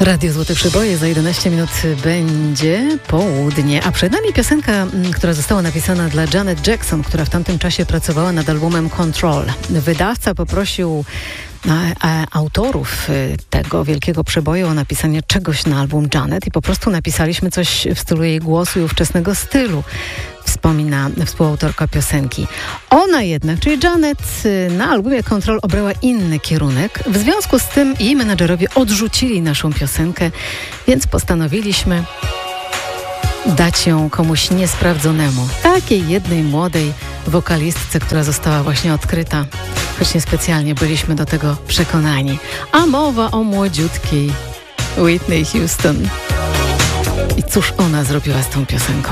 Radio Złote Przeboje, za 11 minut będzie południe, a przed nami piosenka, która została napisana dla Janet Jackson, która w tamtym czasie pracowała nad albumem Control. Wydawca poprosił autorów tego wielkiego przeboju o napisanie czegoś na album Janet i po prostu napisaliśmy coś w stylu jej głosu i ówczesnego stylu, wspomina współautorka piosenki. Ona jednak, czyli Janet, na albumie Control obrała inny kierunek. W związku z tym jej menadżerowie odrzucili naszą piosenkę, więc postanowiliśmy dać ją komuś niesprawdzonemu. Takiej jednej młodej wokalistce, która została właśnie odkryta, choć niespecjalnie byliśmy do tego przekonani. A mowa o młodziutkiej Whitney Houston. I cóż ona zrobiła z tą piosenką?